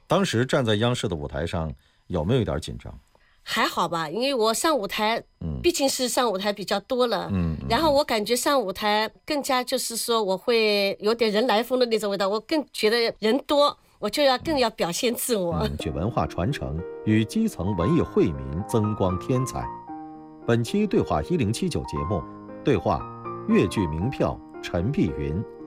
当时站在央视的舞台上，有没有一点紧张？ 还好吧，因为我上舞台，毕竟是上舞台比较多了，然后我感觉上舞台更加就是说我会有点人来疯的那种味道，我更觉得人多，我就更要表现自我。 去文化传承与基层文艺惠民增光添彩。本期对话1079节目，对话粤剧名票陈碧云。